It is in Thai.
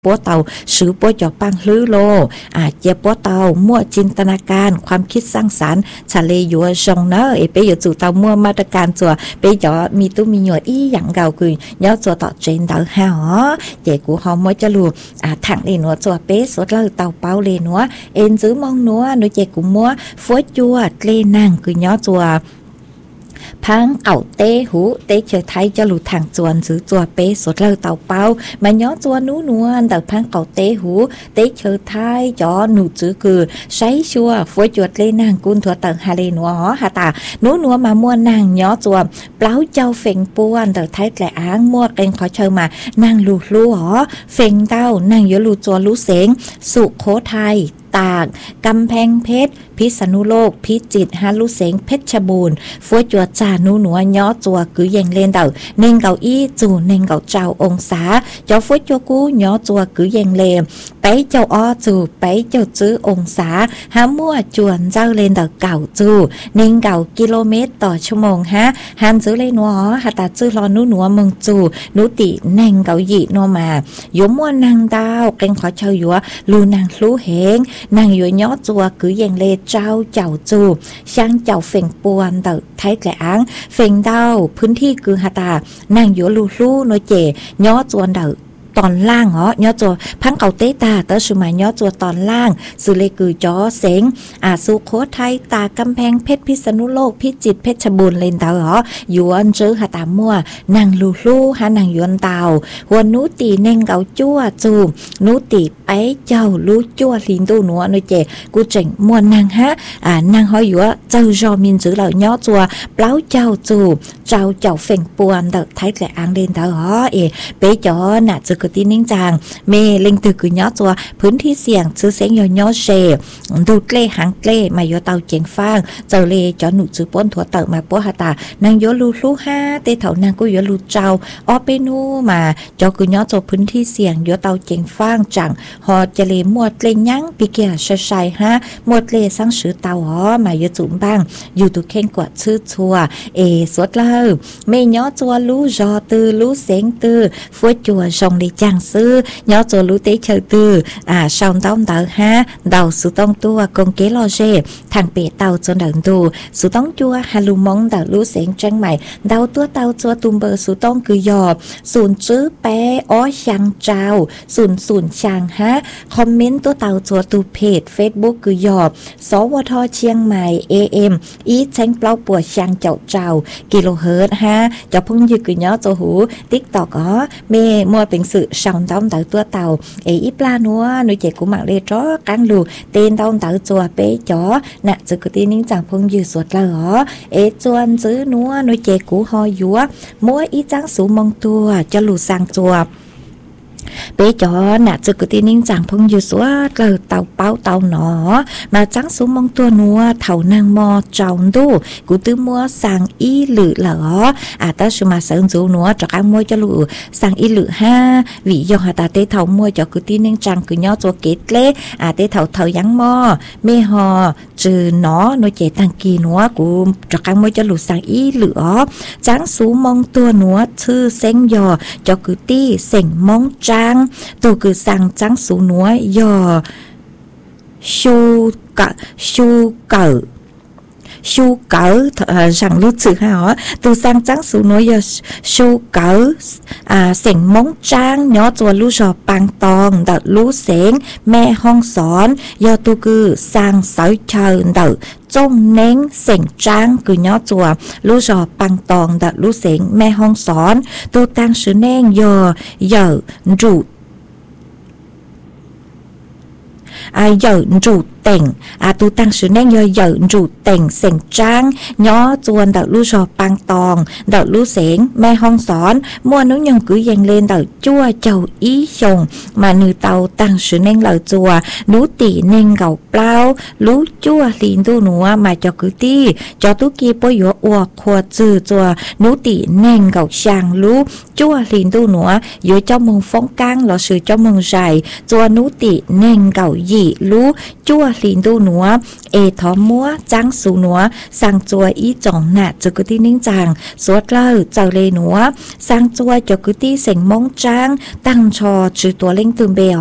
ปัวเต่าสือปัวจอปังลื้อโลเจ็บปัวเต่ามั่วจินตนาการความคิดสร้างสรรค์ชาเลยัวชงเนอเปยจู่เต่ามั่วมาตรการจัวเปยจอมีตู้มีหยวดอีหยังเก่าคือย้อจัวต่อเจนเต่าหาเจ็กูหอมมั่วจะลูถังเลยนัวจัวเปสดเลยเต่าเป้าเลยนัวเอ็นซื้อมองนัวหนูเจ็กูมั่วฟัวจัวเลนั่งคือย้อจัวพังเก่าเต้หูเต้เฉยไทยจะหลุดทางจวนซื้อจัวเป๊สดเลยเต่าเป้ามาย้อจัวนู้นวลแต่พังเก่าเต้หูเต้เฉยไทยจอหนูซื้อคือใช้ชัวฟัวจวดเลยนางกุนถั่วเต่าฮาเลนัวฮะตานู้นวลมามั่วนางย้อจัวเปล่าเจ้าเฟ่งป้วนแต่ไทยแต่อ้างมั่วเก่งขอเชิญมานางลูลู่หรอเฟ่งเต้านางยลูจัวลูเสงสุโขทัยตากกำแพงเพชรพิษณุโลกพิจิตรฮาลุเสงเพชรบูรณ์ฟัวจัวจานูหนัวย้อจัวกือเยงเล่นเต่าเน่งเก่าอี้จูเน่งเก่าเจ้าองศาจอฟัวจัวกูย้อจัวกือเยงเลมไปเจ้าอ้อจูไปเจ้าจื้อองศาหามั่วจวนเจ้าเล่นเต่าเก่าจูเน่งเก่ากิโลเมตรต่อชั่วโมงฮะฮันจื้อเล่นหัวหาตาจื้อรอนูหนัวเมืองจูนุติเน่งเก่าหยีโนมายมมั่วนางดาวเก่งขอเชยยัวลูนางลูเหงนางอยู่ย้อจัวคือยังเลเจ้าเจ้าจูช่างเจ้าเฟ่งปวนเต่าไทยแหลงเฟ่งเต้าพื้นที่คือฮาตานางอยู่ลูลู่โนเจย้อจวนเต่าตอนล่างย้อจัวพังเก่าเตตาเตอสุมาย้อจัวตอนล่างสุเลคือจอเสงสุโขทัยตากำแพงเพชรพิษณุโลกพิจิตรเพชรบูรณ์เลนเตาหยวนจื้อหาตามั่วนางลูลู่หานางหยวนเตาหัวนุตีเน่งเก่าจั่วจูนุตีไปเจ้าลู่จั่วลินตู้หนัวโนเจกูเจ๋งมั่วนางฮะนางหอยหยัวเจ้าจอมินจื้อเหล่าย้อจัวเปล่าเจ้าจูเจ้าเฟ่งปวนเตาไทยแหลงเลนเตาเปจอน่ะจะกตีนิ่งจางเมเล็งตือคือย้อจัวพื้นที่เสี่ยงซื้อเสียงย้อเชดูเกล้หางเกล้มาย้อเตาเจงฟางเจ้าเลจอหนุจื้อป้นถั่วเตามาปัวหาตานางย้อลูลู่ห้าเตเถานางก็ย้อลูเจ้าออเปนูมาจอคือย้อจัวพื้นที่เสี่ยงย้อเตาเจงฟางจังหอเจเลมวดเลยั้งปีเกียชชัยฮะมวดเลสังสือเตามาย้อจุ่มบ้างอยู่ตุเข่งกว่าชื่อชัวสวดเล่าเมย้อจัวลู่จอตือลู่เสียงตือฟัวจัวชงเลจังซื้อย้อจัวลู่เตเชอตือชาวต้อมเตาฮะเดาสุต้องตัวกงเกลอเจทางเปเตาจนเดินดูสุต้องจัวฮาลูมงเดาลู่เสียงจังใหม่เดาตัวเตาจัวตุมเบอร์สุต้องคือยอบศูนย์จื้อแปอ้อช่างเจ้าศูนย์ช่างฮะคอมเมนต์ตัวเตาจัวตูเพจ Facebook คือยอบสวทเชียงใหม่ AM อีแชงเปล่าปัวช่างเจ้ากิโลเฮิรตซ์ฮะจะพุ่งยืดคือย้อจัวหู TikTok เมมัวเป็นสื่อช่างต้อมเตาตัวเตาอีปลานัวหนูเจ็ดกูหมักเลยจ้อกันลูเต้นต้อมเตาจัวเป๊จ๋อน่ะจะกตีนิ่งจังพุ่งยืดสวดแล้วจวนซื้อนัวหนูเจ็ดกูหอยัวมัวอีจังสูมองตัวจะลูสร้างจัวเป๊จอน่ะจะกตีนิ่งจังพงอยู่สวดเลยเตาเป้าเตาหนอมาจังสูมองตัวนัวเถานางมอจองดูกูตื้อมัวสั่งอีหรือเหรอตาชุมาเสริมจูนัวจากอังมัวจะลูสั่งอีหรือห้าวิยองหาตาเตเถามัวจะกตีนิ่งจังคือย่อตัวเกตเล่เตเถายังมอเมหอจือหนอโนเจตังกีนัวกูจากอังมัวจะลูสั่งอีหรือจังสูมองตัวนัวชื่อเซ็งยอจะกตีเซ็งมองจังตัวคือสั่งจังสูนัวยอชูเก๋rằng lúc chữ hả từ sang trắng số nói giờ su cỡ sành móng trang nhỏ chùa lú rò băng tòng đợt lú sén mẹ hong xón do tu cư sang sỏi chờ đợt trong nén sành trang cứ nhỏ chùa lú rò băng tòng đợt lú sén mẹ hong xón tu tăng sự nén giờ rủ giờ rủ tỉnh tu tăng sự nén giờ rủ tỉnh sành trang nhỏ chuồn đợt lú rò băng tòng đợt lú sén mẹ hong xón mua nấu nhân cứ dành lên đợt chua chầu ý chồng mà nữ tàu tăng sự nén lời chùa nú tỉ nén gạo plau lú chua liền tu núa mà cho cứ ti cho tu kia bôi yếu ua khoa chư chùa nú tỉ nén gạo sang lú chua liền tu núa yếu cho mừng phong cang lọ sự cho mừng dài chùa nú tỉ nén gạo dị lú chua lìn đu núa thó múa trắng su núa sang chua ý trọng nạ cho cứ tí nính chàng suốt lơ chào lê núa sang chua cho cứ tí sành mong trang tăng cho chữ tua linh tùm bèo